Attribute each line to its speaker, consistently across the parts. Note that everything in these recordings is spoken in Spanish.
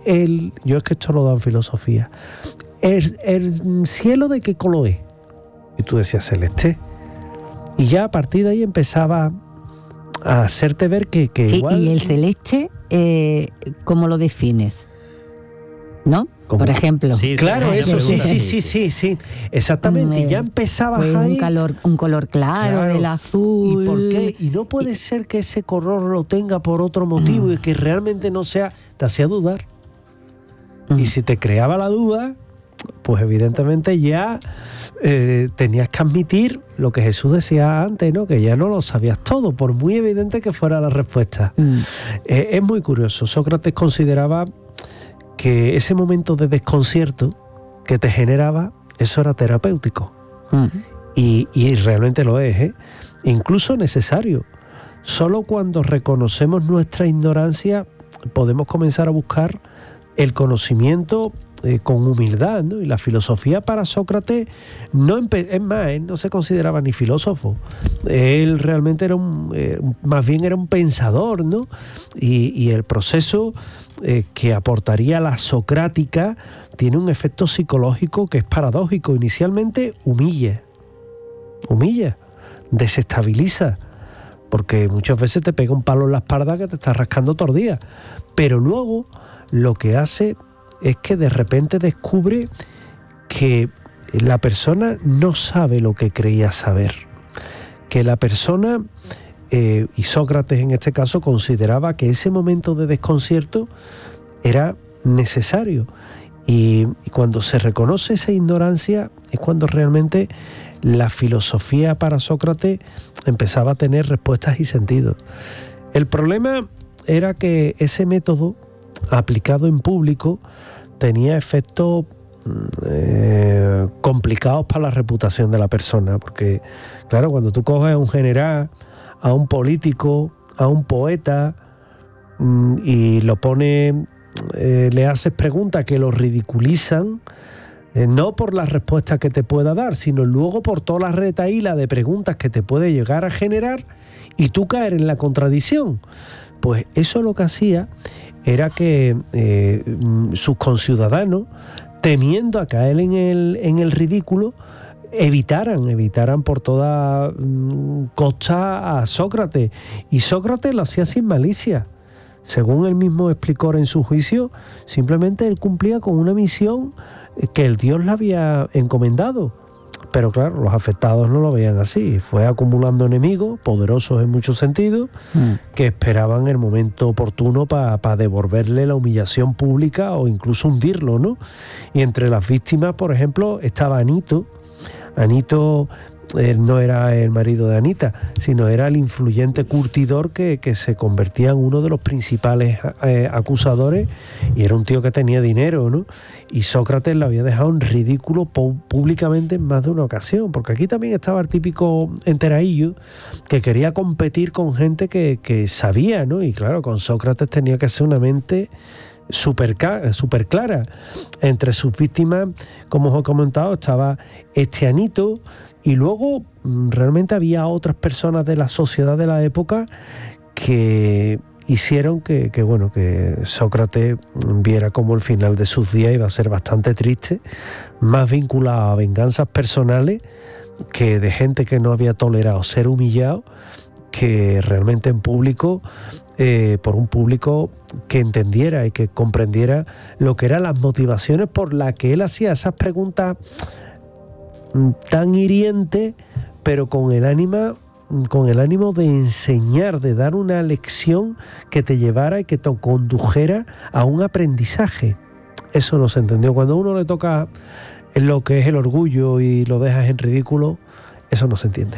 Speaker 1: yo es que esto lo da en filosofía, ¿el cielo de qué color es? Y tú decías celeste. Y ya a partir de ahí empezaba a hacerte ver que
Speaker 2: sí,
Speaker 1: igual...
Speaker 2: Y el celeste, ¿cómo lo defines? ¿No?
Speaker 1: ¿Cómo?
Speaker 2: Por ejemplo.
Speaker 1: Sí, claro, eso sí. Exactamente. Y ya empezabas
Speaker 2: pues
Speaker 1: ahí...
Speaker 2: un color claro, del azul.
Speaker 1: ¿Y por qué? Y no puede ser que ese color lo tenga por otro motivo y que realmente no sea... Te hacía dudar. Y si te creaba la duda, pues evidentemente ya tenías que admitir lo que Jesús decía antes, ¿no? Que ya no lo sabías todo, por muy evidente que fuera la respuesta. Es muy curioso. Sócrates consideraba que ese momento de desconcierto que te generaba, eso era terapéutico. Y realmente lo es, ¿eh? Incluso necesario. Solo cuando reconocemos nuestra ignorancia podemos comenzar a buscar el conocimiento con humildad, ¿no? Y la filosofía para Sócrates es más, él no se consideraba ni filósofo. Él realmente era más bien era un pensador, ¿no? Y el proceso que aportaría la socrática tiene un efecto psicológico que es paradójico. Inicialmente humilla, desestabiliza, porque muchas veces te pega un palo en la espalda que te está rascando todo el día. Pero luego lo que hace es que de repente descubre que la persona no sabe lo que creía saber. Que la persona, y Sócrates en este caso, consideraba que ese momento de desconcierto era necesario. Y cuando se reconoce esa ignorancia es cuando realmente la filosofía para Sócrates empezaba a tener respuestas y sentido. El problema era que ese método aplicado en público tenía efectos complicados para la reputación de la persona, porque claro, cuando tú coges a un general, a un político, a un poeta y lo pones, le haces preguntas que lo ridiculizan, no por las respuestas que te pueda dar, sino luego por toda la retahíla de preguntas que te puede llegar a generar y tú caer en la contradicción. Pues eso lo que hacía era que sus conciudadanos, temiendo a caer en el ridículo, evitaran por toda costa a Sócrates. Y Sócrates lo hacía sin malicia. Según él mismo explicó en su juicio, simplemente él cumplía con una misión que el Dios le había encomendado. Pero claro, los afectados no lo veían así. Fue acumulando enemigos, poderosos en muchos sentidos, que esperaban el momento oportuno para devolverle la humillación pública o incluso hundirlo, ¿no? Y entre las víctimas, por ejemplo, estaba Anito. Anito no era el marido de Anita, sino era el influyente curtidor que se convertía en uno de los principales acusadores, y era un tío que tenía dinero, ¿no? Y Sócrates lo había dejado en ridículo públicamente en más de una ocasión, porque aquí también estaba el típico enteraillo que quería competir con gente que sabía, ¿no? Y claro, con Sócrates tenía que ser una mente súper clara. Entre sus víctimas, como os he comentado, estaba este Anito, y luego realmente había otras personas de la sociedad de la época que hicieron que Sócrates viera como el final de sus días iba a ser bastante triste, más vinculado a venganzas personales que de gente que no había tolerado ser humillado, que realmente en público, por un público que entendiera y que comprendiera lo que eran las motivaciones por las que él hacía esas preguntas tan hirientes, pero con el ánimo de enseñar, de dar una lección que te llevara y que te condujera a un aprendizaje. Eso no se entendió. Cuando a uno le toca lo que es el orgullo y lo dejas en ridículo, eso no se entiende.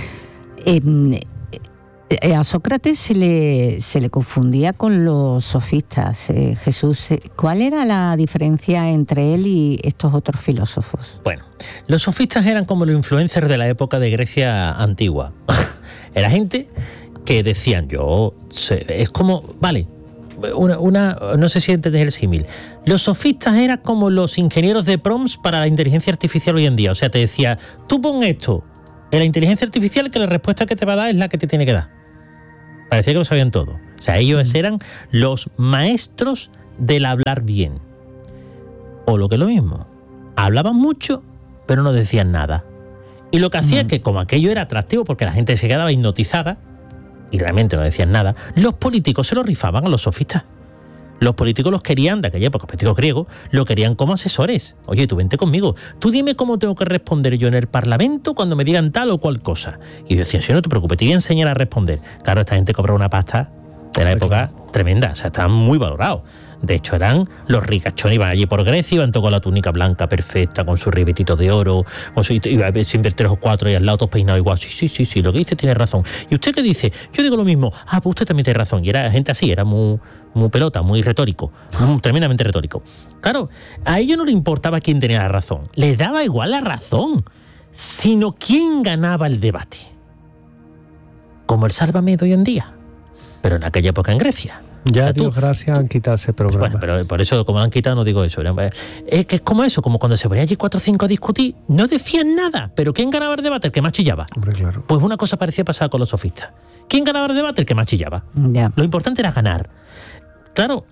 Speaker 2: A Sócrates se le confundía con los sofistas. Jesús, ¿cuál era la diferencia entre él y estos otros filósofos?
Speaker 3: Bueno, los sofistas eran como los influencers de la época de Grecia antigua. Era gente que decían, es como, vale, no sé si entendés el símil. Los sofistas eran como los ingenieros de prompts para la inteligencia artificial hoy en día. O sea, te decía, tú pon esto en la inteligencia artificial, que la respuesta que te va a dar es la que te tiene que dar. Parecía que lo sabían todo. O sea, ellos eran los maestros del hablar bien. O lo que es lo mismo, hablaban mucho, pero no decían nada. Y lo que hacía es que, como aquello era atractivo porque la gente se quedaba hipnotizada y realmente no decían nada, los políticos se lo rifaban a los sofistas. Los políticos los querían, de aquella época, los políticos griegos, lo querían como asesores. Oye, tú vente conmigo, tú dime cómo tengo que responder yo en el Parlamento cuando me digan tal o cual cosa. Y yo decía, sí, no te preocupes, te voy a enseñar a responder. Claro, esta gente cobraba una pasta de la época tremenda, o sea, estaban muy valorados. De hecho, eran los ricachones, iban allí por Grecia, iban todos con la túnica blanca perfecta, con su ribetito de oro, con su, iba a ver siempre 3 o 4 y al lado todos peinados igual. Sí, lo que dice tiene razón. ¿Y usted qué dice? Yo digo lo mismo. Ah, pues usted también tiene razón. Y era gente así, era muy pelota, muy retórico, tremendamente retórico. Claro, a ellos no le importaba quién tenía la razón, les daba igual la razón, sino quién ganaba el debate. Como el Sálvame de hoy en día, pero en aquella época en Grecia.
Speaker 1: Ya, Dios gracias, han quitado ese programa.
Speaker 3: Bueno, pero por eso, como lo han quitado, no digo eso. Es que es como eso, como cuando se ponían allí 4 o 5 a discutir, no decían nada, pero ¿quién ganaba el debate? El que más chillaba.
Speaker 1: Hombre, claro.
Speaker 3: Pues una cosa parecía pasar con los sofistas. ¿Quién ganaba el debate? El que más chillaba.
Speaker 2: Ya.
Speaker 3: Lo importante era ganar. Claro,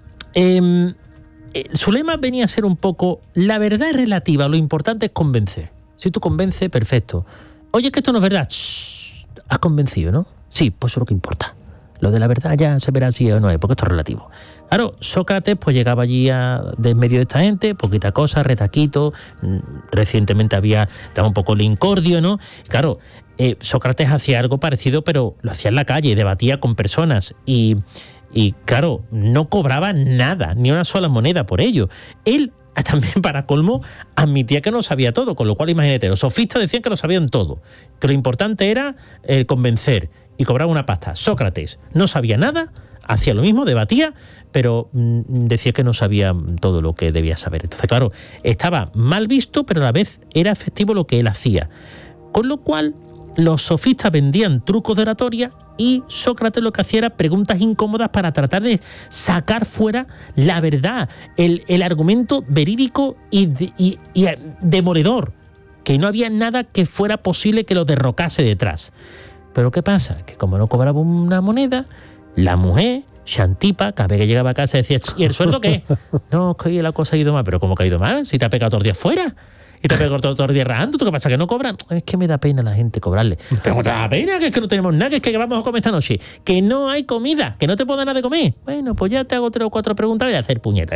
Speaker 3: su lema venía a ser un poco, la verdad es relativa, lo importante es convencer. Si tú convences, perfecto. Oye, que esto no es verdad. Shh, has convencido, ¿no? Sí, pues eso es lo que importa. Lo de la verdad ya se verá si o no es, porque esto es relativo. Claro, Sócrates pues llegaba allí de en medio de esta gente, poquita cosa, retaquito. Recientemente estaba un poco el incordio, ¿no? Claro, Sócrates hacía algo parecido, pero lo hacía en la calle, debatía con personas y claro, no cobraba nada, ni una sola moneda por ello. Él, también para colmo, admitía que no sabía todo, con lo cual imagínate, los sofistas decían que lo sabían todo, que lo importante era convencer y cobraba una pasta. Sócrates no sabía nada, hacía lo mismo, debatía, pero decía que no sabía todo lo que debía saber. Entonces, claro, estaba mal visto, pero a la vez era efectivo lo que él hacía. Con lo cual, los sofistas vendían trucos de oratoria y Sócrates lo que hacía era preguntas incómodas para tratar de sacar fuera la verdad, el argumento verídico y demoledor, que no había nada que fuera posible que lo derrocase detrás. Pero ¿qué pasa? Que como no cobraba una moneda, la mujer, Xantipa, cada vez que llegaba a casa decía, ¿y el sueldo qué? No, que la cosa ha ido mal. ¿Pero cómo que ha ido mal? Si te ha pegado todos los días fuera. Y te ha pegado todos los días rajando. ¿Tú qué pasa? ¿Que no cobran? Es que me da pena a la gente cobrarle. ¿Pero cómo te da pena? Que es que no tenemos nada, que es que vamos a comer esta noche. Que no hay comida, que no te puedo dar nada de comer. Bueno, pues ya te hago 3 o 4 preguntas y voy a hacer puñetas.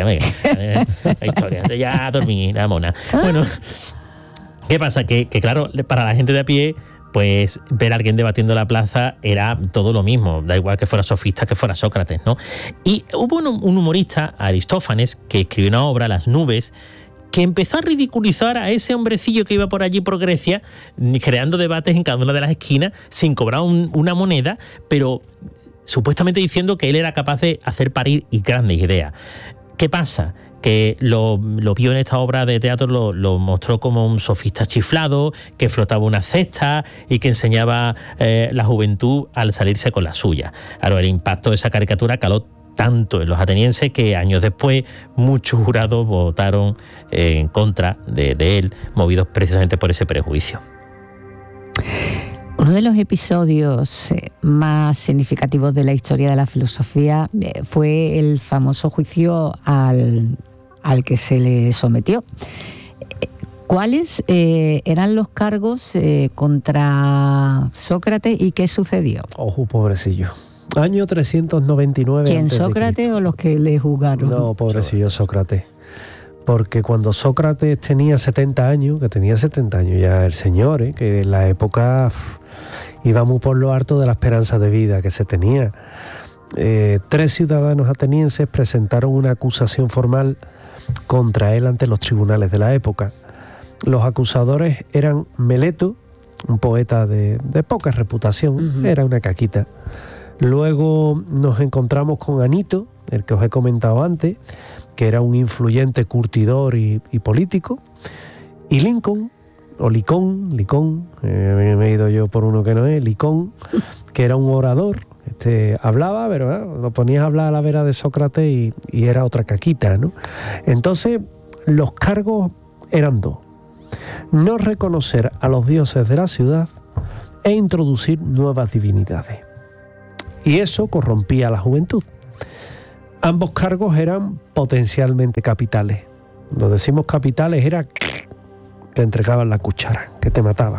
Speaker 3: La historia, ya dormí, la mona. Bueno, ¿qué pasa? Que claro, para la gente de a pie, pues ver a alguien debatiendo en la plaza era todo lo mismo, da igual que fuera sofista, que fuera Sócrates, ¿no? Y hubo un humorista, Aristófanes, que escribió una obra, Las nubes, que empezó a ridiculizar a ese hombrecillo que iba por allí por Grecia, creando debates en cada una de las esquinas, sin cobrar una moneda, pero supuestamente diciendo que él era capaz de hacer parir grandes ideas. ¿Qué pasa? Que lo vio en esta obra de teatro, lo mostró como un sofista chiflado, que flotaba una cesta y que enseñaba la juventud al salirse con la suya. Claro, el impacto de esa caricatura caló tanto en los atenienses que años después muchos jurados votaron en contra de él, movidos precisamente por ese prejuicio.
Speaker 2: Uno de los episodios más significativos de la historia de la filosofía fue el famoso juicio al que se le sometió. ¿Cuáles eran los cargos contra Sócrates y qué sucedió?
Speaker 1: Ojo, pobrecillo. Año 399.
Speaker 2: ¿Quién, Sócrates o los que le juzgaron?
Speaker 1: No, pobrecillo Sócrates. Porque cuando Sócrates tenía 70 años, que tenía 70 años ya el señor, que en la época iba muy por lo alto de la esperanza de vida que se tenía. 3 ciudadanos atenienses presentaron una acusación formal contra él ante los tribunales de la época. Los acusadores eran Meleto, un poeta de poca reputación, era una caquita. Luego nos encontramos con Anito, el que os he comentado antes, que era un influyente curtidor y político, y Lincoln, o Licón, me he ido yo por uno que no es, Licón, que era un orador, hablaba, pero lo ponías a hablar a la vera de Sócrates y era otra caquita, ¿no? Entonces, los cargos eran 2. No reconocer a los dioses de la ciudad e introducir nuevas divinidades. Y eso corrompía a la juventud. Ambos cargos eran potencialmente capitales. Cuando decimos capitales era que entregaban la cuchara, que te mataban.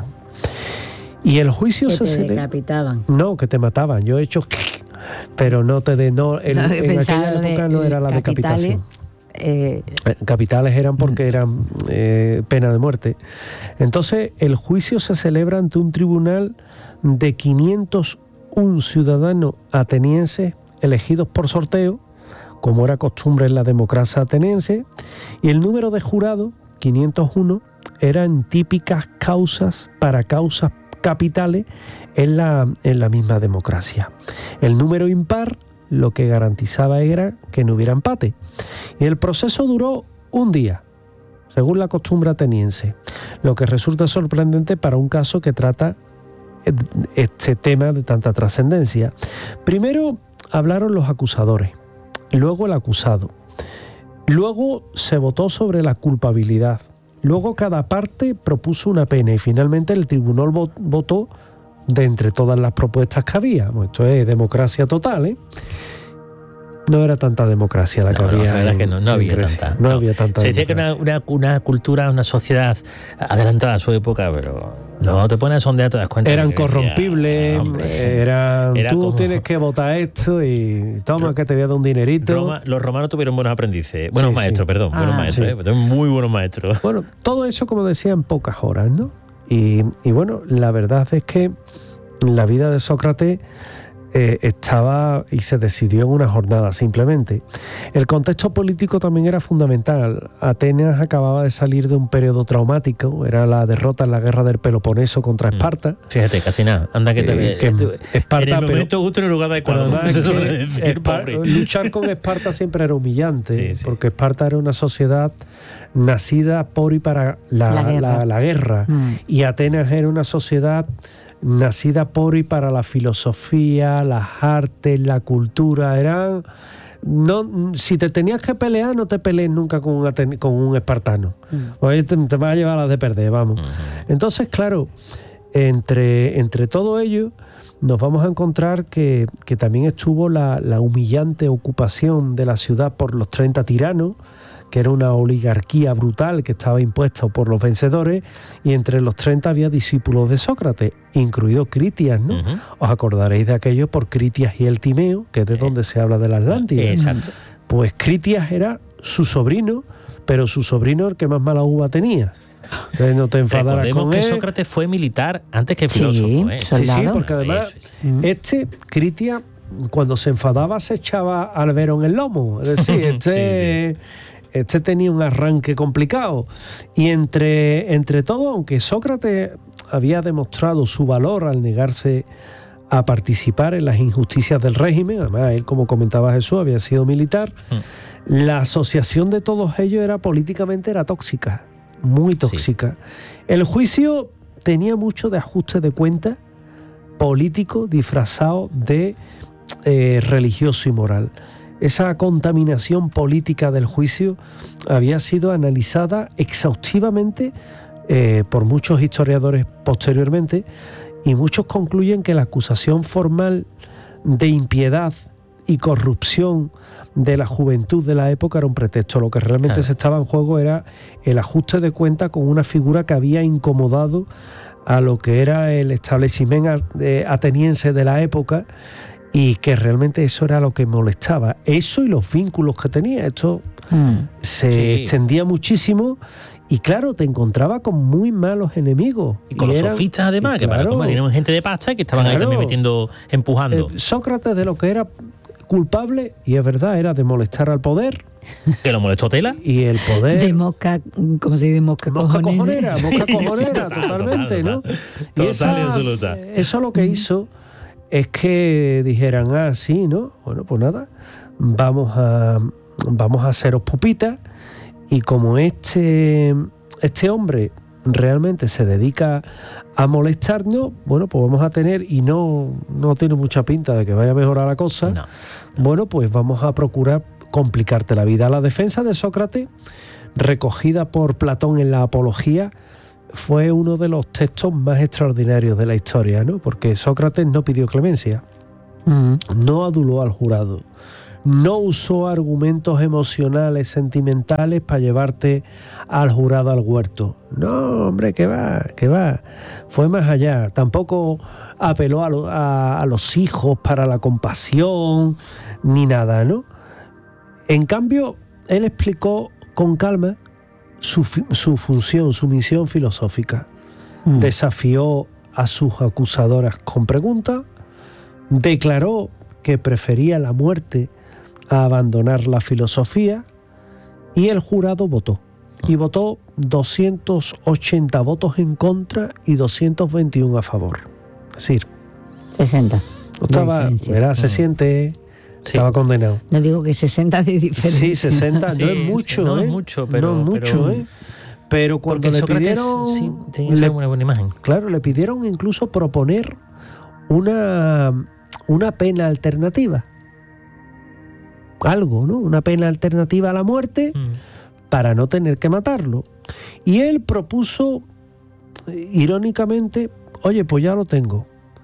Speaker 1: Y el juicio se
Speaker 2: decapitaban.
Speaker 1: No, que te mataban. Yo he hecho pero no te en aquella época no era la decapitación. Capitales eran porque eran pena de muerte. Entonces el juicio se celebra ante un tribunal de 501 ciudadanos atenienses elegidos por sorteo, como era costumbre en la democracia ateniense, y el número de jurados, 501, eran típicas causas para causas capitales en la misma democracia. El número impar lo que garantizaba era que no hubiera empate. Y el proceso duró un día, según la costumbre ateniense, lo que resulta sorprendente para un caso que trata este tema de tanta trascendencia. Primero hablaron los acusadores, luego el acusado, luego se votó sobre la culpabilidad, luego cada parte propuso una pena y finalmente el tribunal votó de entre todas las propuestas que había. Esto es democracia total, ¿eh? No era tanta democracia la que había.
Speaker 3: La verdad es que no había
Speaker 1: Grecia.
Speaker 3: tanta.
Speaker 1: No había tanta
Speaker 3: se decía
Speaker 1: democracia.
Speaker 3: que una cultura, una sociedad adelantada a su época, pero no te pones a sondear, te das cuenta.
Speaker 1: Eran
Speaker 3: de que
Speaker 1: corrompibles,
Speaker 3: era
Speaker 1: tú
Speaker 3: como...
Speaker 1: tienes que votar esto y toma que te voy a dar un dinerito.
Speaker 3: Los romanos tuvieron buenos aprendices, buenos maestros,
Speaker 1: sí.
Speaker 3: Perdón, buenos maestros,
Speaker 1: sí.
Speaker 3: Muy buenos maestros.
Speaker 1: Bueno, todo eso, como decía, en pocas horas, ¿no? Y bueno, la verdad es que la vida de Sócrates estaba y se decidió en una jornada simplemente. El contexto político también era fundamental. Atenas acababa de salir de un periodo traumático, era la derrota en la guerra del Peloponeso contra Esparta.
Speaker 3: Fíjate, casi nada. Anda que te
Speaker 1: Esparta,
Speaker 3: en el momento justo en el lugar adecuado.
Speaker 1: Luchar con Esparta siempre era humillante, porque Esparta era una sociedad nacida por y para la guerra. Y Atenas era una sociedad nacida por y para la filosofía, las artes, la cultura. Si te tenías que pelear, no te pelees nunca con un espartano. Oye, te vas a llevar a las de perder, vamos. Entonces, claro, entre todo ello nos vamos a encontrar que también estuvo la humillante ocupación de la ciudad por los 30 tiranos, que era una oligarquía brutal que estaba impuesta por los vencedores, y entre los 30 había discípulos de Sócrates, incluido Critias, ¿no? Os acordaréis de aquello por Critias y el Timeo, que es de donde se habla de la Atlántida.
Speaker 3: Exacto.
Speaker 1: Pues Critias era su sobrino, pero su sobrino el que más mala uva tenía. Entonces no te enfadarás con
Speaker 3: que
Speaker 1: él.
Speaker 3: Sócrates fue militar antes que filósofo.
Speaker 1: Sí, porque además Critias, cuando se enfadaba, se echaba al Verón en el lomo. Es decir, este tenía un arranque complicado. Y entre todo, aunque Sócrates había demostrado su valor al negarse a participar en las injusticias del régimen, además él, como comentaba Jesús, había sido militar, la asociación de todos ellos políticamente era tóxica, muy tóxica. El juicio tenía mucho de ajuste de cuentas político disfrazado de religioso y moral. Esa contaminación política del juicio había sido analizada exhaustivamente por muchos historiadores posteriormente, y muchos concluyen que la acusación formal de impiedad y corrupción de la juventud de la época era un pretexto. Lo que realmente se estaba en juego era el ajuste de cuentas con una figura que había incomodado a lo que era el establecimiento ateniense de la época, y que realmente eso era lo que molestaba. Eso y los vínculos que tenía. Esto se extendía muchísimo y, claro, te encontraba con muy malos enemigos.
Speaker 3: Y con los sofistas, además, que para cómo tenían gente de pasta que estaban ahí también metiendo, empujando.
Speaker 1: Sócrates, de lo que era culpable, y es verdad, era de molestar al poder.
Speaker 3: Que lo molestó Tela.
Speaker 1: Y el poder...
Speaker 2: De mosca, ¿cómo se dice? Mosca
Speaker 1: cojonera, totalmente, ¿no? Y eso lo que hizo es que dijeran, sí, ¿no? Bueno, pues nada, vamos a haceros pupitas, y como este hombre realmente se dedica a molestarnos, bueno, pues vamos a tener, y no tiene mucha pinta de que vaya a mejorar la cosa, bueno, pues vamos a procurar complicarte la vida. La defensa de Sócrates, recogida por Platón en la Apología, fue uno de los textos más extraordinarios de la historia, ¿no? Porque Sócrates no pidió clemencia, no aduló al jurado, no usó argumentos emocionales, sentimentales para llevarte al jurado al huerto. No, hombre, que va. Fue más allá. Tampoco apeló a los hijos para la compasión, ni nada, ¿no? En cambio, él explicó con calma su función, su misión filosófica. Desafió a sus acusadoras con preguntas, declaró que prefería la muerte a abandonar la filosofía, y el jurado votó. Y votó 280 votos en contra y 221 a favor. Es decir,
Speaker 2: 60.
Speaker 1: Se siente... Sí. Estaba condenado.
Speaker 2: No digo que 60 de diferencia.
Speaker 1: Sí, 60,
Speaker 3: sí,
Speaker 1: no es mucho,
Speaker 3: no es mucho, pero...
Speaker 1: No es mucho, Pero cuando le pidieron...
Speaker 3: Sí, tenía una buena imagen.
Speaker 1: Claro, le pidieron incluso proponer una pena alternativa. Algo, ¿no? Una pena alternativa a la muerte para no tener que matarlo. Y él propuso, irónicamente, oye, pues ya lo tengo.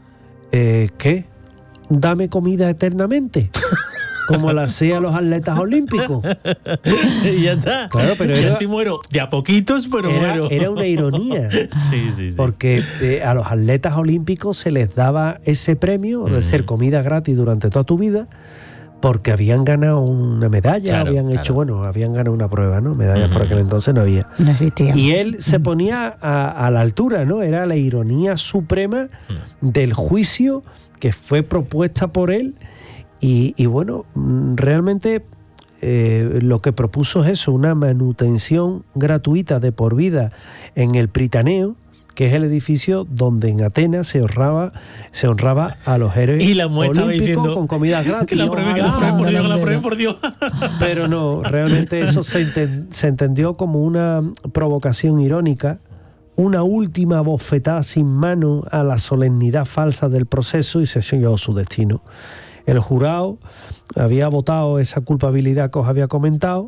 Speaker 1: ¿Qué? Dame comida eternamente, como la hacían los atletas olímpicos.
Speaker 3: Y ya está.
Speaker 1: Claro, pero
Speaker 3: y así muero de a poquitos, pero muero.
Speaker 1: Era una ironía.
Speaker 3: Sí.
Speaker 1: Porque a los atletas olímpicos se les daba ese premio de ser comida gratis durante toda tu vida, porque habían ganado una medalla, habían ganado una prueba, ¿no? Medallas por aquel entonces no había.
Speaker 2: No existía.
Speaker 1: Y él se ponía a la altura, ¿no? Era la ironía suprema del juicio que fue propuesta por él, y bueno, realmente lo que propuso es eso, una manutención gratuita de por vida en el Pritaneo, que es el edificio donde en Atenas se honraba a los héroes
Speaker 3: y la olímpicos
Speaker 1: diciendo, con comida gratis.
Speaker 3: Que la prueben por Dios.
Speaker 1: Pero no, realmente eso se entendió como una provocación irónica, una última bofetada sin mano a la solemnidad falsa del proceso, y se selló su destino. El jurado había votado esa culpabilidad que os había comentado.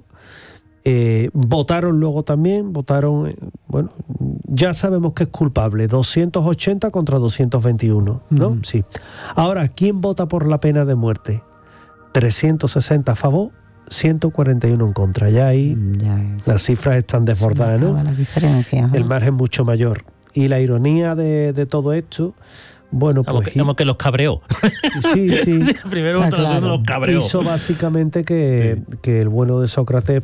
Speaker 1: Votaron luego también, bueno, ya sabemos que es culpable, 280 contra 221, ¿no? Sí. Ahora, ¿quién vota por la pena de muerte? 360 a favor, 141 en contra. Ya ahí las cifras están desbordadas, ¿no?
Speaker 2: La diferencia,
Speaker 1: el margen es mucho mayor. Y la ironía de todo esto, bueno, pues...
Speaker 3: Como que los cabreó.
Speaker 1: Sí.
Speaker 3: Primero los cabreó.
Speaker 1: Hizo básicamente que el bueno de Sócrates,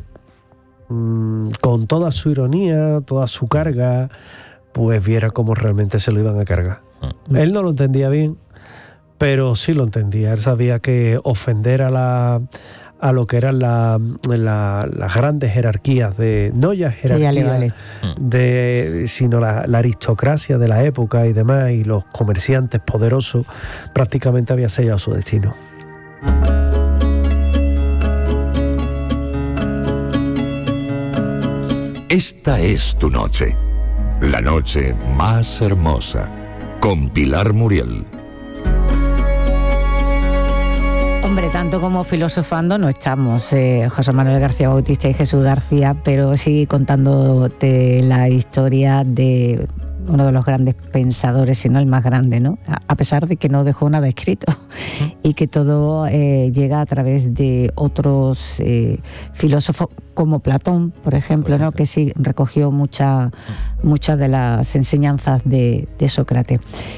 Speaker 1: con toda su ironía, toda su carga, pues viera cómo realmente se lo iban a cargar. Él no lo entendía bien, pero sí lo entendía. Él sabía que ofender a lo que eran las grandes jerarquías no ya jerarquías, sino la aristocracia de la época y demás, y los comerciantes poderosos, prácticamente había sellado su destino.
Speaker 4: Esta es tu noche, la noche más hermosa, con Pilar Muriel.
Speaker 2: Hombre, tanto como filosofando no estamos, José Manuel García Bautista y Jesús García, pero sí contándote la historia de uno de los grandes pensadores, si no el más grande, ¿no? A pesar de que no dejó nada escrito y que todo llega a través de otros filósofos como Platón, por ejemplo, ¿no? Que sí recogió muchas de las enseñanzas de Sócrates.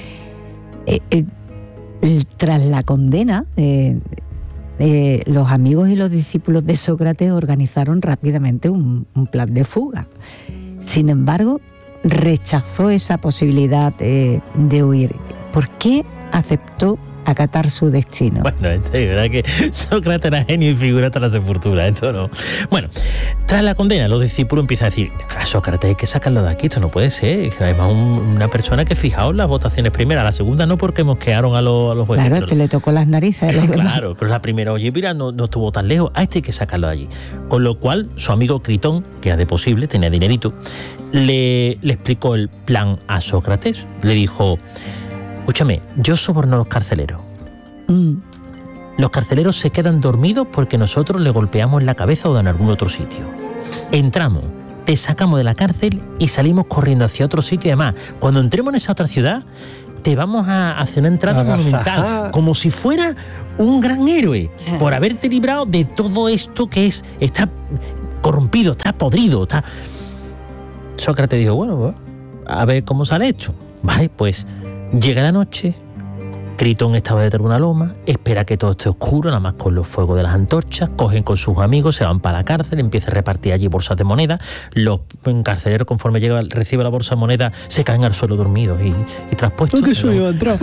Speaker 2: Tras la condena, los amigos y los discípulos de Sócrates organizaron rápidamente un plan de fuga. Sin embargo, rechazó esa posibilidad de huir. ¿Por qué aceptó acatar su destino?
Speaker 3: Bueno, es verdad que Sócrates era genio y figura hasta la sepultura, esto no. Bueno, tras la condena, los discípulos empiezan a decir, a Sócrates hay que sacarlo de aquí, esto no puede ser. Además, una persona que fijaos las votaciones primeras, la segunda no, porque mosquearon a los jueces.
Speaker 2: Claro, le tocó las narices.
Speaker 3: Claro, pero la primera, oye, mira, no estuvo tan lejos, a este hay que sacarlo de allí. Con lo cual, su amigo Critón, que era de posible, tenía dinerito, le explicó el plan a Sócrates. Le dijo, escúchame, yo soborno a los carceleros. Los carceleros se quedan dormidos porque nosotros le golpeamos en la cabeza o en algún otro sitio. Entramos, te sacamos de la cárcel y salimos corriendo hacia otro sitio. Y además, cuando entremos en esa otra ciudad, te vamos a hacer una entrada monumental, como si fuera un gran héroe, por haberte librado de todo esto que está corrompido, está podrido. Sócrates dijo, bueno, a ver cómo sale esto. Vale, pues llega la noche, Critón estaba detrás de una loma, espera que todo esté oscuro, nada más con los fuegos de las antorchas, cogen con sus amigos, se van para la cárcel, empieza a repartir allí bolsas de moneda. Los carceleros, conforme recibe la bolsa de moneda, se caen al suelo dormidos y traspuestos.
Speaker 1: ¿Qué sueño ha entrado?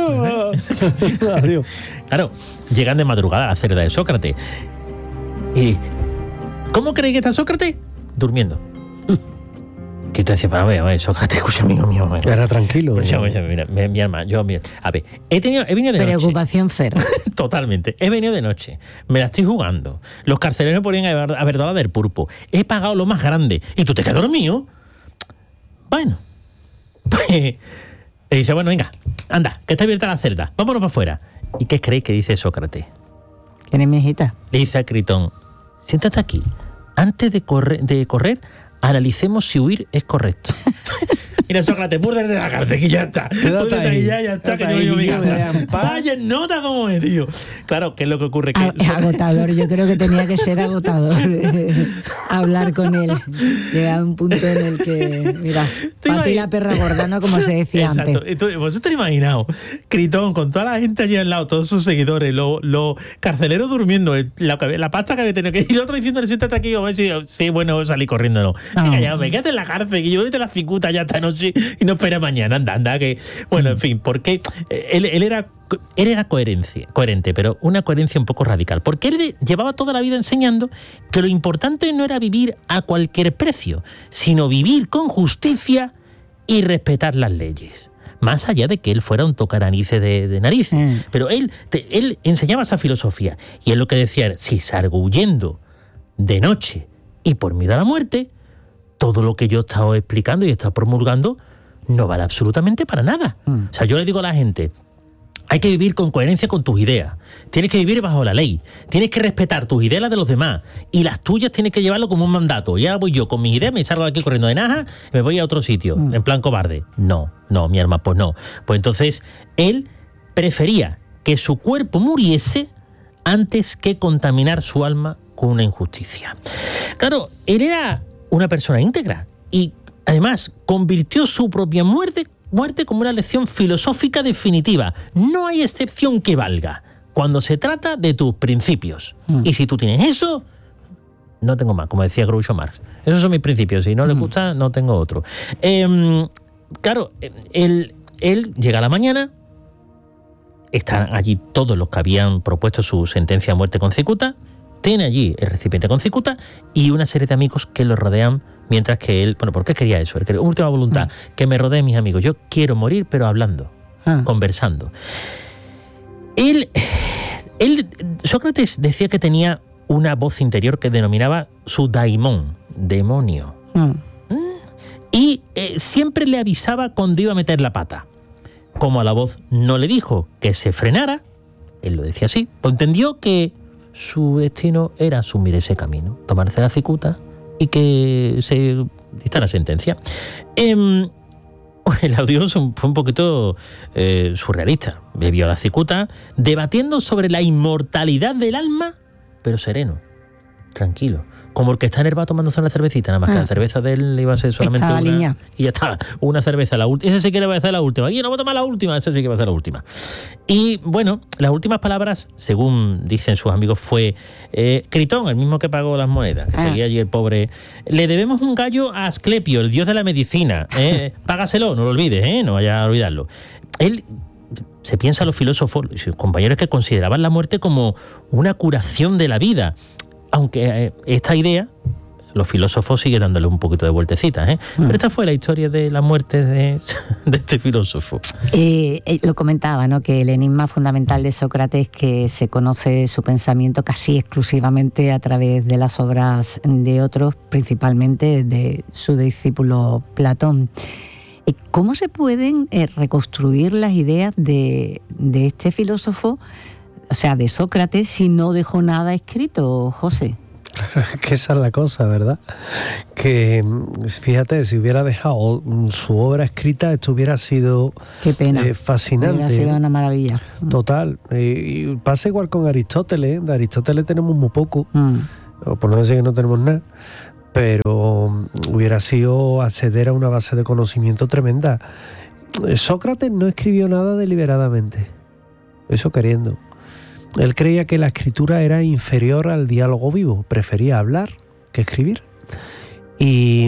Speaker 3: Claro, llegan de madrugada a la celda de Sócrates. ¿Y cómo creéis que está Sócrates? Durmiendo. Que te decía, para ver, Sócrates, escucha, amigo mío.
Speaker 1: Era tranquilo.
Speaker 3: Escucha, mira, mi hermano, a ver, he venido de noche.
Speaker 2: Preocupación cero.
Speaker 3: Totalmente. He venido de noche, me la estoy jugando. Los carceleros me ponían a ver dólar del pulpo. He pagado lo más grande. ¿Y tú te quedas dormido? Bueno. Pues, le dice, bueno, venga, anda, que está abierta la celda. Vámonos para afuera. ¿Y qué creéis que dice Sócrates?
Speaker 2: ¿Tienes mi hijita?
Speaker 3: Le dice a Critón, siéntate aquí. Antes de correr, analicemos si huir es correcto. Mira, Sócrates, púrdete de la cárcel, que ya está. Púrdete ahí, ya está, que yo voy a mi casa. Vaya nota como es, tío. Claro, ¿qué es lo que ocurre?
Speaker 2: Es agotador, yo creo que tenía que ser agotador hablar con él. Llega a un punto en el que, mira, Pati la perra gorda, ¿no? Como se decía antes.
Speaker 3: Exacto. Vosotros imaginado, Critón, con toda la gente allí al lado, todos sus seguidores, los carceleros durmiendo, la pasta que había tenido que ir, y el otro diciéndole, siéntate aquí, o ver si, sí, bueno, salí corriendo, no. Venga, ya, me quédate en la cárcel, que yo voy a la cicuta ya esta noche y no espera mañana, anda, que... Bueno, en fin, porque él era coherente, pero una coherencia un poco radical, porque él llevaba toda la vida enseñando que lo importante no era vivir a cualquier precio, sino vivir con justicia y respetar las leyes. Más allá de que él fuera un tocaranice de narices. Pero él enseñaba esa filosofía, y él lo que decía era, si salgo huyendo de noche y por miedo a la muerte, todo lo que yo he estado explicando y he estado promulgando no vale absolutamente para nada. O sea, yo le digo a la gente, hay que vivir con coherencia con tus ideas. Tienes que vivir bajo la ley. Tienes que respetar tus ideas, las de los demás. Y las tuyas tienes que llevarlo como un mandato. Y ahora voy yo con mis ideas, me salgo de aquí corriendo de Naja y me voy a otro sitio, en plan cobarde. No, mi hermano, pues no. Pues entonces, él prefería que su cuerpo muriese antes que contaminar su alma con una injusticia. Claro, él era una persona íntegra y además convirtió su propia muerte como una lección filosófica definitiva. No hay excepción que valga cuando se trata de tus principios. Y si tú tienes eso, no tengo más, como decía Groucho Marx. Esos son mis principios. Si no le gusta, no tengo otro. Claro, él llega a la mañana, están allí todos los que habían propuesto su sentencia a muerte con cicuta, tiene allí el recipiente con cicuta y una serie de amigos que lo rodean mientras que él... Bueno, ¿por qué quería eso? Él quería última voluntad, que me rodeen mis amigos. Yo quiero morir, pero hablando, conversando. Sócrates decía que tenía una voz interior que denominaba su daimón, demonio. Y siempre le avisaba cuando iba a meter la pata. Como a la voz no le dijo que se frenara, él lo decía así, pues entendió que su destino era asumir ese camino, tomarse la cicuta y que se dicta la sentencia. El audio fue un poquito surrealista. Bebió la cicuta, debatiendo sobre la inmortalidad del alma, pero sereno, tranquilo. Como el que está en el bar tomándose una cervecita, nada más que la cerveza de él iba a ser solamente una. Línea. Y ya está, una cerveza, la última. Ese sí que le va a ser la última. Y no voy a tomar la última, ese sí que va a ser la última. Y bueno, las últimas palabras, según dicen sus amigos, fue Critón, el mismo que pagó las monedas, que seguía allí el pobre. Le debemos un gallo a Asclepio, el dios de la medicina. Págaselo, no lo olvides, no vaya a olvidarlo. Él se piensa, los filósofos, sus compañeros, que consideraban la muerte como una curación de la vida. Aunque esta idea, los filósofos siguen dándole un poquito de vueltecitas, pero esta fue la historia de la muerte de este filósofo.
Speaker 2: Lo comentaba, ¿no? Que el enigma fundamental de Sócrates, que se conoce su pensamiento casi exclusivamente a través de las obras de otros, principalmente de su discípulo Platón. ¿Cómo se pueden reconstruir las ideas de este filósofo, o sea, de Sócrates, si no dejó nada escrito, José?
Speaker 1: Que esa es la cosa, ¿verdad? Que fíjate, si hubiera dejado su obra escrita, esto hubiera sido
Speaker 2: Qué pena.
Speaker 1: Fascinante.
Speaker 2: Hubiera sido una maravilla.
Speaker 1: Total. Y pasa igual con Aristóteles. De Aristóteles tenemos muy poco, o por no decir que no tenemos nada, pero hubiera sido acceder a una base de conocimiento tremenda. Sócrates no escribió nada deliberadamente, eso queriendo. Él creía que la escritura era inferior al diálogo vivo, prefería hablar que escribir. Y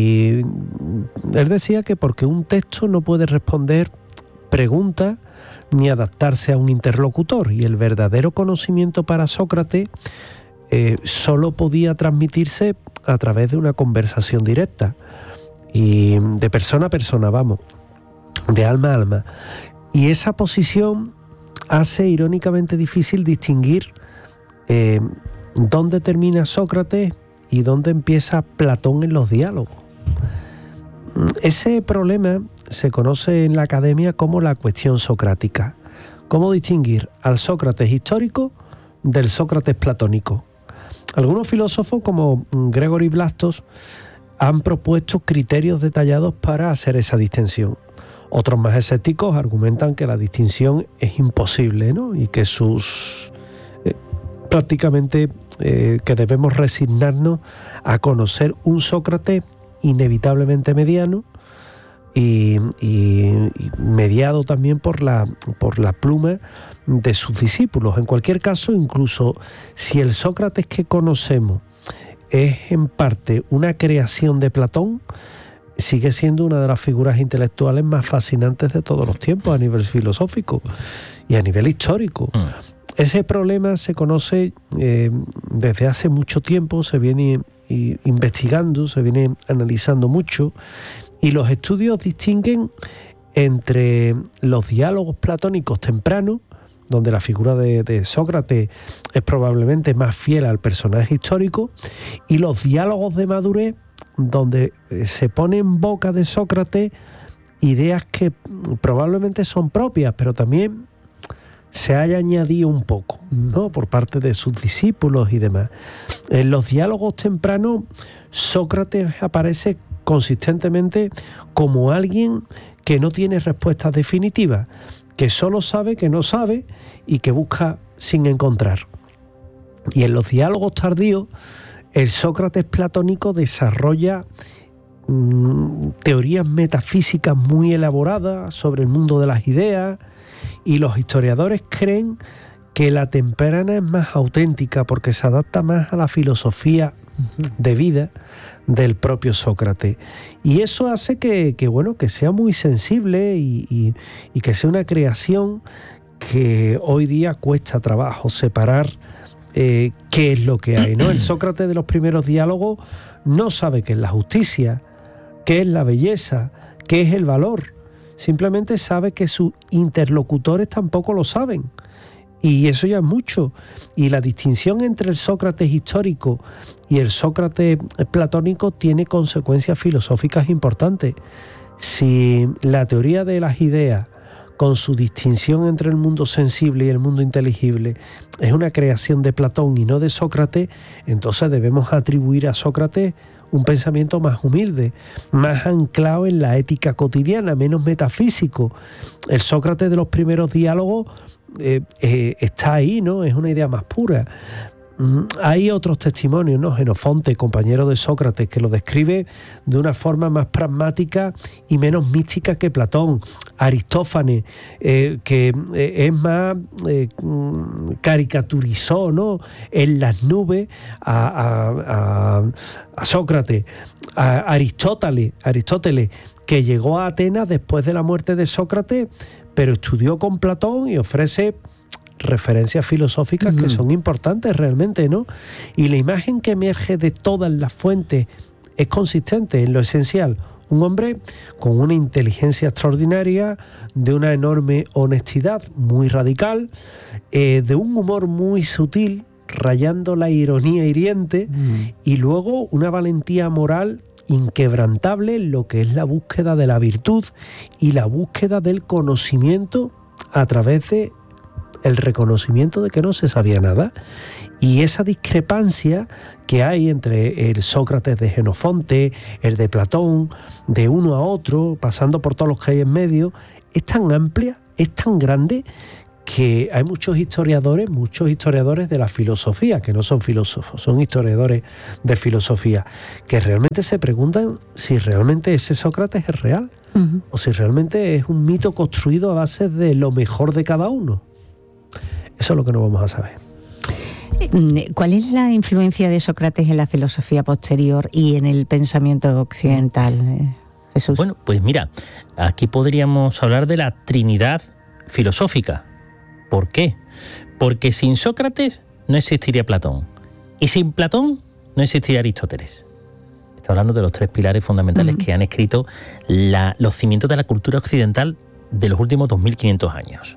Speaker 1: él decía que porque un texto no puede responder preguntas ni adaptarse a un interlocutor, y el verdadero conocimiento para Sócrates solo podía transmitirse a través de una conversación directa, y de persona a persona, vamos, de alma a alma. Y esa posición hace irónicamente difícil distinguir dónde termina Sócrates y dónde empieza Platón en los diálogos. Ese problema se conoce en la academia como la cuestión socrática. ¿Cómo distinguir al Sócrates histórico del Sócrates platónico? Algunos filósofos, como Gregory Blastos, han propuesto criterios detallados para hacer esa distinción. Otros más escépticos argumentan que la distinción es imposible, ¿no? Y que prácticamente que debemos resignarnos a conocer un Sócrates inevitablemente mediano y mediado también por la pluma de sus discípulos. En cualquier caso, incluso si el Sócrates que conocemos es en parte una creación de Platón, sigue siendo una de las figuras intelectuales más fascinantes de todos los tiempos a nivel filosófico y a nivel histórico. Ese problema se conoce desde hace mucho tiempo, se viene investigando, se viene analizando mucho, y los estudios distinguen entre los diálogos platónicos tempranos, donde la figura de Sócrates es probablemente más fiel al personaje histórico, y los diálogos de madurez, donde se pone en boca de Sócrates ideas que probablemente son propias, pero también se haya añadido un poco, ¿no?, por parte de sus discípulos y demás. En los diálogos tempranos, Sócrates aparece consistentemente como alguien que no tiene respuestas definitivas, que solo sabe que no sabe y que busca sin encontrar. Y en los diálogos tardíos, el Sócrates platónico desarrolla teorías metafísicas muy elaboradas sobre el mundo de las ideas, y los historiadores creen que la temprana es más auténtica porque se adapta más a la filosofía de vida del propio Sócrates. Y eso hace que sea muy sensible y que sea una creación que hoy día cuesta trabajo separar qué es lo que hay, ¿no? El Sócrates de los primeros diálogos no sabe qué es la justicia, qué es la belleza, qué es el valor. Simplemente sabe que sus interlocutores tampoco lo saben. Y eso ya es mucho. Y la distinción entre el Sócrates histórico y el Sócrates platónico tiene consecuencias filosóficas importantes. Si la teoría de las ideas, con su distinción entre el mundo sensible y el mundo inteligible, es una creación de Platón y no de Sócrates, entonces debemos atribuir a Sócrates un pensamiento más humilde, más anclado en la ética cotidiana, menos metafísico. El Sócrates de los primeros diálogos está ahí, ¿no? Es una idea más pura. Hay otros testimonios, ¿no? Xenofonte, compañero de Sócrates, que lo describe de una forma más pragmática y menos mística que Platón. Aristófanes, que es más caricaturizó, ¿no?, en las nubes a Sócrates. Aristóteles, que llegó a Atenas después de la muerte de Sócrates, pero estudió con Platón y ofrece referencias filosóficas que son importantes realmente, ¿no? Y la imagen que emerge de todas las fuentes es consistente en lo esencial. Un hombre con una inteligencia extraordinaria, de una enorme honestidad muy radical, de un humor muy sutil, rayando la ironía hiriente, y luego una valentía moral inquebrantable en lo que es la búsqueda de la virtud y la búsqueda del conocimiento a través de el reconocimiento de que no se sabía nada. Y esa discrepancia que hay entre el Sócrates de Jenofonte, el de Platón, de uno a otro, pasando por todos los que hay en medio, es tan amplia, es tan grande, que hay muchos historiadores de la filosofía, que no son filósofos, son historiadores de filosofía, que realmente se preguntan si realmente ese Sócrates es real, o si realmente es un mito construido a base de lo mejor de cada uno. Eso es lo que no vamos a saber.
Speaker 2: ¿Cuál es la influencia de Sócrates en la filosofía posterior y en el pensamiento occidental, Jesús?
Speaker 3: Bueno, pues mira, aquí podríamos hablar de la Trinidad filosófica. ¿Por qué? Porque sin Sócrates no existiría Platón. Y sin Platón no existiría Aristóteles. Está hablando de los tres pilares fundamentales que han escrito los cimientos de la cultura occidental de los últimos 2500 años.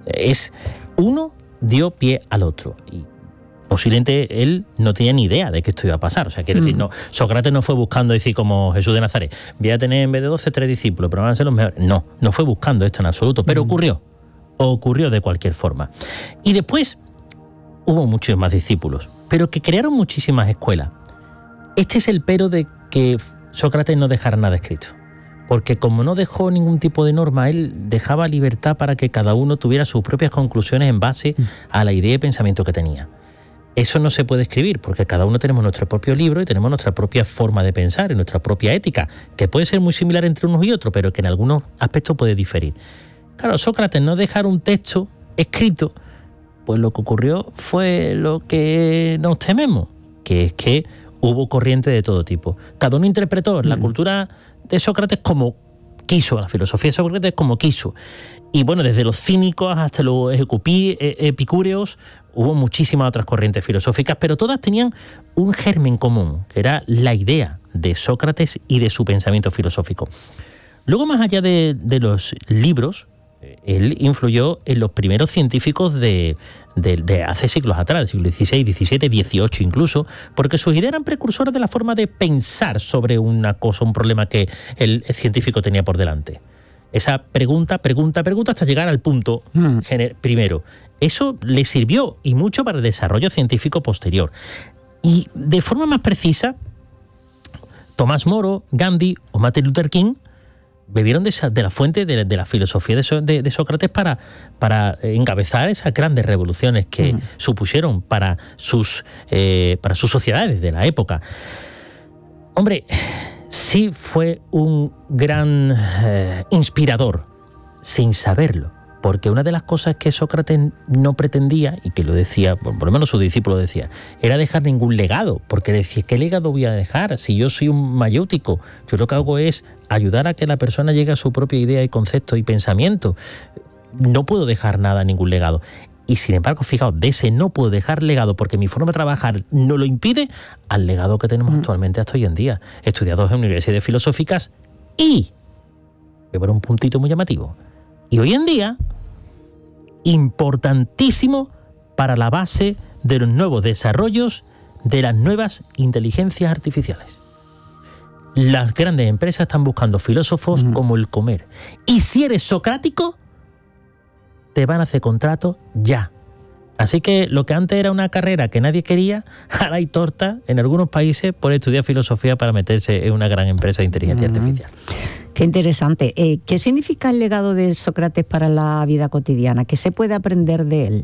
Speaker 3: Uno dio pie al otro. Y posiblemente él no tenía ni idea de que esto iba a pasar. O sea, quiere decir, no, Sócrates no fue buscando decir como Jesús de Nazaret, voy a tener en vez de 12, 3 discípulos, pero van a ser los mejores. No fue buscando esto en absoluto, pero ocurrió de cualquier forma. Y después hubo muchos más discípulos, pero que crearon muchísimas escuelas. Este es el pero de que Sócrates no dejara nada escrito. Porque como no dejó ningún tipo de norma, él dejaba libertad para que cada uno tuviera sus propias conclusiones en base a la idea y pensamiento que tenía. Eso no se puede escribir, porque cada uno tenemos nuestro propio libro y tenemos nuestra propia forma de pensar y nuestra propia ética, que puede ser muy similar entre unos y otros, pero que en algunos aspectos puede diferir. Claro, Sócrates no dejar un texto escrito, pues lo que ocurrió fue lo que nos tememos, que es que hubo corrientes de todo tipo. Cada uno interpretó la cultura de Sócrates como quiso, la filosofía de Sócrates como quiso. Y bueno, desde los cínicos hasta los epicúreos, hubo muchísimas otras corrientes filosóficas, pero todas tenían un germen común, que era la idea de Sócrates y de su pensamiento filosófico. Luego, más allá de los libros, él influyó en los primeros científicos de hace siglos atrás, del siglo XVI, XVII, XVIII incluso, porque sus ideas eran precursoras de la forma de pensar sobre una cosa, un problema que el científico tenía por delante. Esa pregunta hasta llegar al punto primero. Eso le sirvió y mucho para el desarrollo científico posterior. Y de forma más precisa, Tomás Moro, Gandhi o Martin Luther King bebieron de la fuente de la filosofía de Sócrates para encabezar esas grandes revoluciones que supusieron para sus sociedades de la época. Hombre, sí fue un gran inspirador, sin saberlo, porque una de las cosas que Sócrates no pretendía, y que lo decía, por lo menos su discípulo decía, era dejar ningún legado, porque decía, ¿qué legado voy a dejar? Si yo soy un mayéutico, yo lo que hago es ayudar a que la persona llegue a su propia idea y concepto y pensamiento. No puedo dejar nada, ningún legado. Y sin embargo, fijaos, de ese no puedo dejar legado porque mi forma de trabajar no lo impide, al legado que tenemos actualmente hasta hoy en día, estudiados en universidades filosóficas y, voy a poner un puntito muy llamativo, y hoy en día, importantísimo para la base de los nuevos desarrollos de las nuevas inteligencias artificiales. Las grandes empresas están buscando filósofos como el comer. Y si eres socrático, te van a hacer contrato ya. Así que lo que antes era una carrera que nadie quería, ahora hay torta en algunos países por estudiar filosofía para meterse en una gran empresa de inteligencia artificial.
Speaker 2: Qué interesante. ¿Qué significa el legado de Sócrates para la vida cotidiana? ¿Qué se puede aprender de él?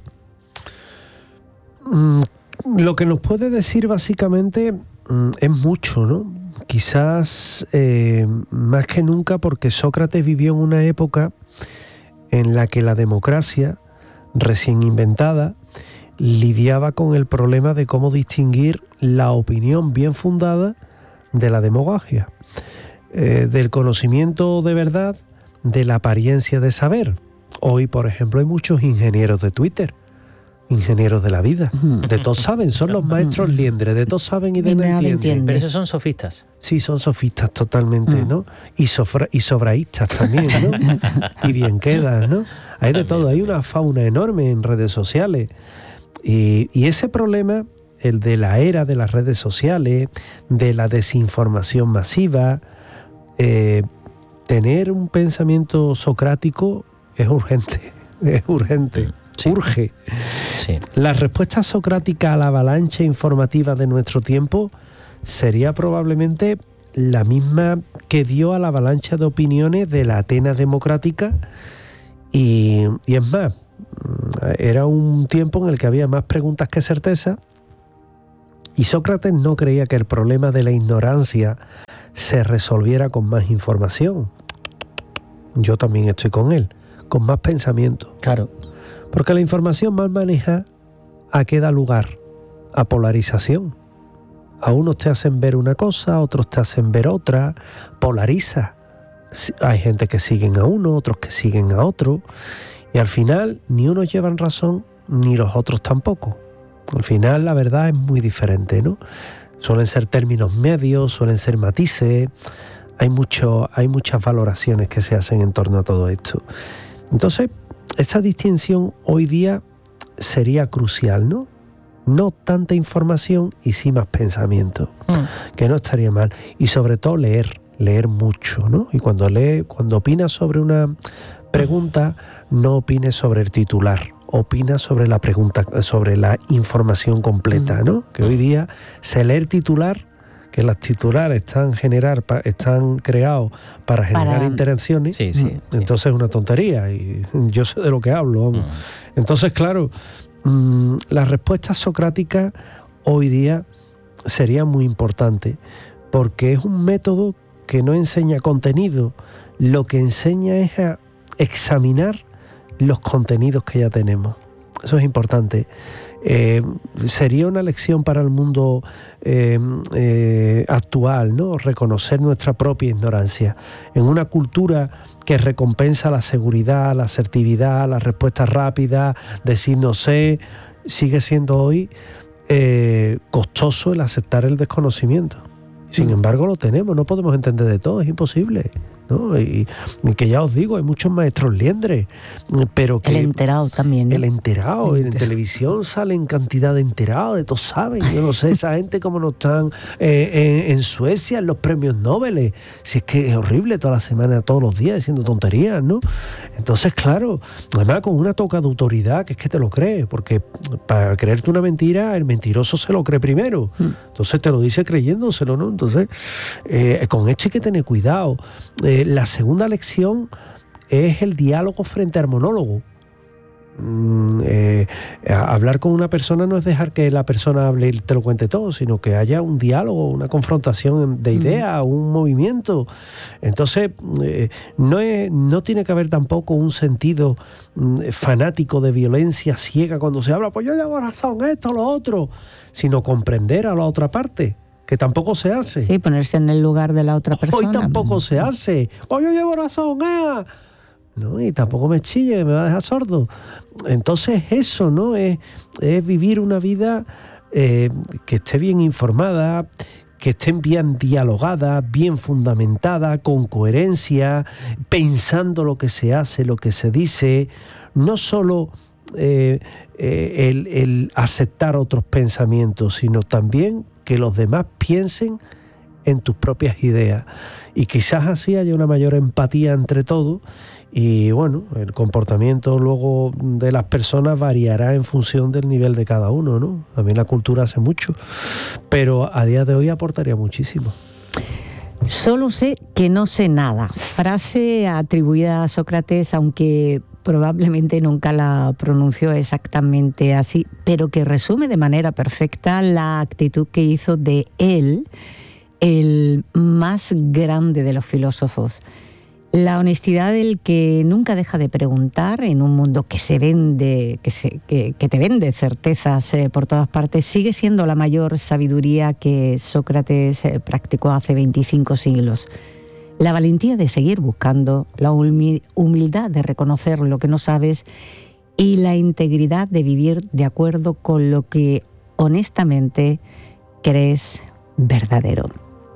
Speaker 1: Lo que nos puede decir básicamente es mucho, ¿no? Quizás más que nunca porque Sócrates vivió en una época en la que la democracia, recién inventada, lidiaba con el problema de cómo distinguir la opinión bien fundada de la demagogia, del conocimiento de verdad, de la apariencia de saber. Hoy, por ejemplo, hay muchos ingenieros de Twitter, ingenieros de la vida. De todos saben, son los maestros liendres, de todos saben y de nada entienden.
Speaker 3: Pero esos son sofistas.
Speaker 1: Sí, son sofistas totalmente, ¿no? Y sobraístas también, ¿no? Y bien quedan, ¿no? Hay de todo, hay una fauna enorme en redes sociales. Y ese problema, el de la era de las redes sociales, de la desinformación masiva, tener un pensamiento socrático es urgente, es urgente.
Speaker 3: Sí.
Speaker 1: Urge.
Speaker 3: Sí.
Speaker 1: La respuesta socrática a la avalancha informativa de nuestro tiempo sería probablemente la misma que dio a la avalancha de opiniones de la Atenas democrática y es más, era un tiempo en el que había más preguntas que certezas y Sócrates no creía que el problema de la ignorancia se resolviera con más información. Yo también estoy con él, con más pensamiento.
Speaker 3: Claro.
Speaker 1: Porque la información mal manejada, ¿a qué da lugar? A polarización. A unos te hacen ver una cosa, a otros te hacen ver otra, polariza. Hay gente que siguen a uno, otros que siguen a otro, y al final ni unos llevan razón, ni los otros tampoco. Al final la verdad es muy diferente, ¿no? Suelen ser términos medios, suelen ser matices, hay muchas valoraciones que se hacen en torno a todo esto. Entonces, esta distinción hoy día sería crucial, ¿no? No tanta información y sí más pensamiento, que no estaría mal. Y sobre todo leer mucho, ¿no? Y cuando opinas sobre una pregunta, no opines sobre el titular, opina sobre la pregunta, sobre la información completa, ¿no? Que hoy día se lee el titular, que los titulares están creados para generar interacciones.
Speaker 3: Sí.
Speaker 1: Entonces es una tontería y yo sé de lo que hablo, vamos. Entonces, claro, la respuesta socrática hoy día sería muy importante porque es un método que no enseña contenido, lo que enseña es a examinar los contenidos que ya tenemos. Eso es importante. Sería una lección para el mundo actual, ¿no? Reconocer nuestra propia ignorancia. En una cultura que recompensa la seguridad, la asertividad, la respuesta rápida, decir no sé, sigue siendo hoy costoso el aceptar el desconocimiento. Sin embargo, lo tenemos, no podemos entender de todo, es imposible, ¿no? Y que ya os digo, hay muchos maestros liendres, pero que...
Speaker 2: El enterado también, ¿no?
Speaker 1: El enterado, en televisión salen cantidad de enterados, de todos saben, yo no sé, esa gente como no están en Suecia, en los premios Nobel, si es que es horrible toda la semana, todos los días, diciendo tonterías, ¿no? Entonces, claro, además con una toca de autoridad, que es que te lo crees, porque para creerte una mentira, el mentiroso se lo cree primero, entonces te lo dice creyéndoselo, ¿no? Entonces, con esto hay que tener cuidado. La segunda lección es el diálogo frente al monólogo. Hablar con una persona no es dejar que la persona hable y te lo cuente todo, sino que haya un diálogo, una confrontación de ideas, un movimiento. Entonces, no tiene que haber tampoco un sentido fanático de violencia ciega cuando se habla, pues yo llevo razón, esto, lo otro, sino comprender a la otra parte, que tampoco se hace.
Speaker 2: Sí, ponerse en el lugar de la otra persona.
Speaker 1: Hoy tampoco se hace. Pues yo llevo razón, ¿no? Y tampoco me chille, me va a dejar sordo. Entonces eso, ¿no? Es vivir una vida que esté bien informada, que esté bien dialogada, bien fundamentada, con coherencia, pensando lo que se hace, lo que se dice, no solo el aceptar otros pensamientos, sino también que los demás piensen en tus propias ideas. Y quizás así haya una mayor empatía entre todos y, bueno, el comportamiento luego de las personas variará en función del nivel de cada uno, ¿no? También la cultura hace mucho, pero a día de hoy aportaría muchísimo.
Speaker 2: Solo sé que no sé nada. Frase atribuida a Sócrates, aunque probablemente nunca la pronunció exactamente así, pero que resume de manera perfecta la actitud que hizo de él el más grande de los filósofos. La honestidad del que nunca deja de preguntar en un mundo que se vende, que te vende certezas por todas partes, sigue siendo la mayor sabiduría que Sócrates practicó hace 25 siglos. La valentía de seguir buscando, la humildad de reconocer lo que no sabes y la integridad de vivir de acuerdo con lo que honestamente crees verdadero.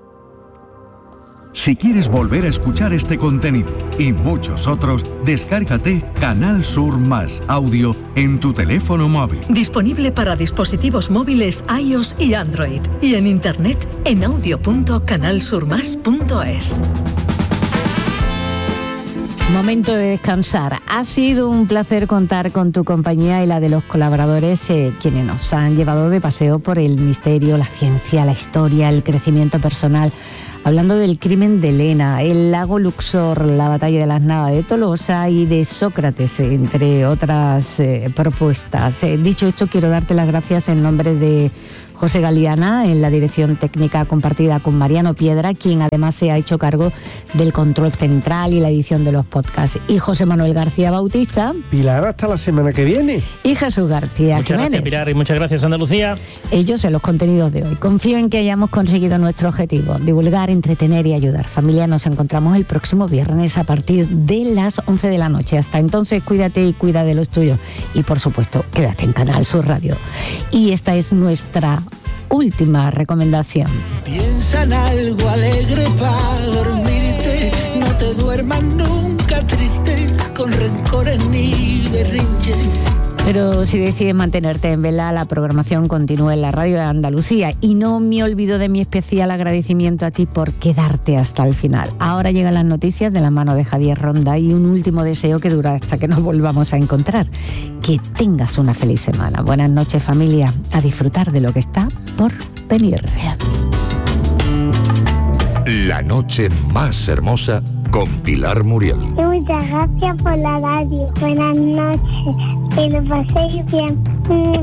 Speaker 5: Si quieres volver a escuchar este contenido y muchos otros, descárgate Canal Sur Más Audio en tu teléfono móvil.
Speaker 6: Disponible para dispositivos móviles iOS y Android. Y en internet en audio.canalsurmas.es.
Speaker 2: Momento de descansar. Ha sido un placer contar con tu compañía y la de los colaboradores, quienes nos han llevado de paseo por el misterio, la ciencia, la historia, el crecimiento personal. Hablando del crimen de Elena, el lago Luxor, la batalla de las Navas de Tolosa y de Sócrates, entre otras propuestas. Dicho esto, quiero darte las gracias en nombre de José Galiana, en la dirección técnica compartida con Mariano Piedra, quien además se ha hecho cargo del control central y la edición de los podcasts, y José Manuel García Bautista.
Speaker 1: Pilar, hasta la semana que viene.
Speaker 2: Y Jesús García
Speaker 3: Muchas
Speaker 2: Jiménez.
Speaker 3: gracias, Pilar, y muchas gracias, Andalucía.
Speaker 2: Ellos en los contenidos de hoy. Confío en que hayamos conseguido nuestro objetivo: divulgar, entretener y ayudar. Familia, nos encontramos el próximo viernes a partir de las 11 de la noche. Hasta entonces, cuídate y cuida de los tuyos. Y por supuesto, quédate en Canal Sur Radio. Y esta es nuestra última recomendación.
Speaker 7: Piensa en algo alegre para dormirte, no te duermas nunca triste, con rencores ni berrinches.
Speaker 2: Pero si decides mantenerte en vela, la programación continúa en la Radio de Andalucía. Y no me olvido de mi especial agradecimiento a ti por quedarte hasta el final. Ahora llegan las noticias de la mano de Javier Ronda y un último deseo que dura hasta que nos volvamos a encontrar. Que tengas una feliz semana. Buenas noches, familia. A disfrutar de lo que está por venir.
Speaker 4: La noche más hermosa con Pilar Muriel.
Speaker 8: Muchas gracias por la radio. Buenas noches. Que lo paséis bien.